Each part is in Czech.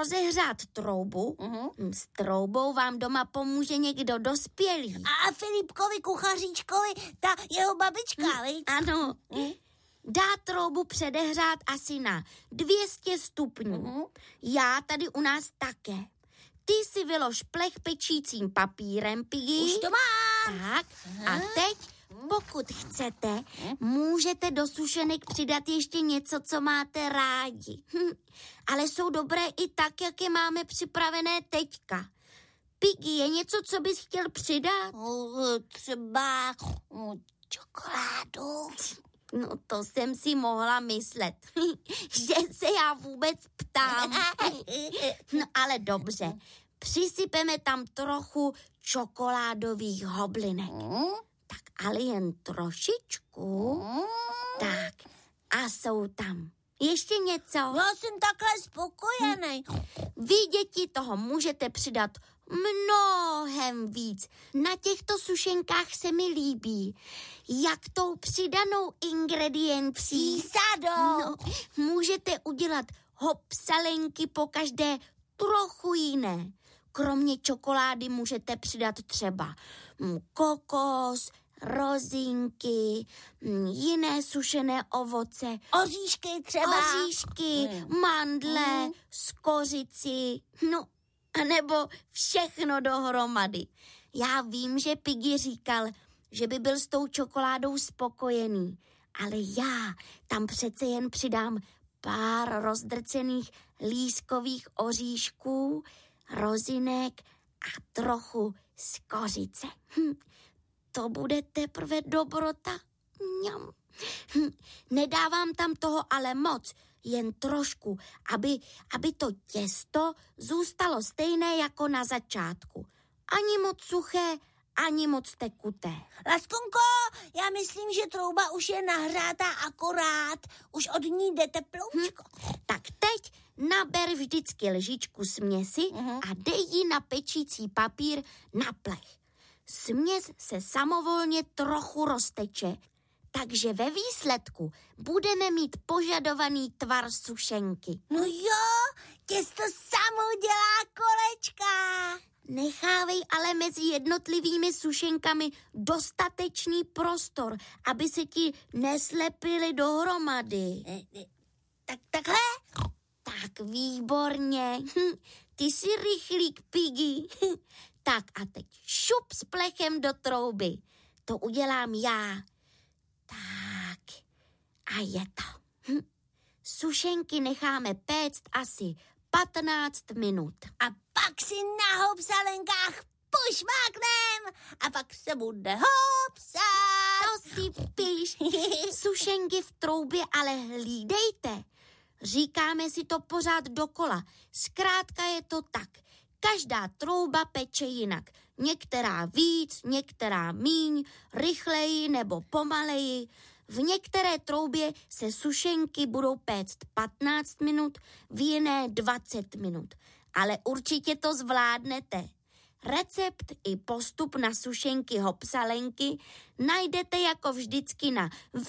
rozehřát troubu. S troubou vám doma pomůže někdo dospělý. A Filipkovi kuchaříčkovi, ta jeho babička, viď? Ano. Dá troubu předehřát asi na 200 stupňů. Já tady u nás také. Ty si vylož plech pečícím papírem, Piggy. Už to mám. Tak, a teď, pokud chcete, můžete do sušenek přidat ještě něco, co máte rádi. Ale jsou dobré i tak, jak je máme připravené teďka. Piggy, je něco, co bys chtěl přidat? Třeba čokoládu. No to jsem si mohla myslet, že se já vůbec ptám. No ale dobře, přisypeme tam trochu čokoládových hoblinek. Tak ale jen trošičku. Tak a jsou tam ještě něco. Já jsem takhle spokojený. Vy, děti, toho můžete přidat mnohem víc. Na těchto sušenkách se mi líbí, jak tou přidanou ingrediencí Přísadou. můžete udělat hopsalenky po každé trochu jiné. Kromě čokolády můžete přidat třeba kokos, rozinky, jiné sušené ovoce. Oříšky třeba. Oříšky, mandle, skořici, no, anebo všechno dohromady. Já vím, že Piggy říkal, že by byl s tou čokoládou spokojený, ale já tam přece jen přidám pár rozdrcených lískových oříšků, rozinek a trochu skořice. To bude teprve dobrota. Mňam. Nedávám tam toho ale moc, jen trošku, aby to těsto zůstalo stejné jako na začátku. Ani moc suché, ani moc tekuté. Laskonko, já myslím, že trouba už je nahrátá akorát. Už od ní jde teploučko. Tak teď naber vždycky lžičku směsi a dej ji na pečící papír na plech. Směs se samovolně trochu rozteče, takže ve výsledku budeme mít požadovaný tvar sušenky. No jo, těsto samo dělá kolečka. Nechávej ale mezi jednotlivými sušenkami dostatečný prostor, aby se ti neslepily dohromady. Tak takhle? Tak výborně. Ty jsi rychlík, Piggy. Tak a teď šup s plechem do trouby. To udělám já. Tak a je to. Sušenky necháme péct asi 15 minut. A pak si na hopsalenkách pošmáknem a pak se bude hopsat. To si píš. Sušenky v troubě ale hlídejte. Říkáme si to pořád dokola. Zkrátka je to tak. Každá trouba peče jinak. Některá víc, některá míň, rychleji nebo pomaleji. V některé troubě se sušenky budou péct 15 minut, v jiné 20 minut. Ale určitě to zvládnete. Recept i postup na sušenky hopsalenky najdete jako vždycky na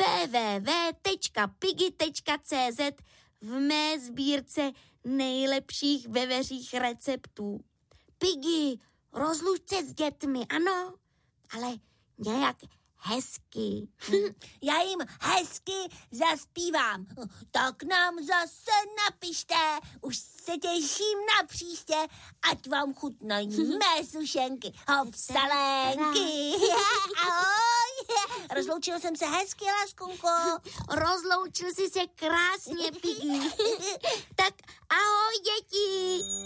www.piggy.cz v mé sbírce nejlepších veveřích receptů. Piggy, rozluč se s dětmi, ano, ale nějak hezky. Já jim hezky zaspívám. Tak nám zase napište, už se těším na příště, ať vám chutnají mé sušenky, hopsalenky. Ahoj. Rozloučil jsem se hezky, Laskonko. Rozloučil jsi se krásně, Piggy. Tak ahoj, děti.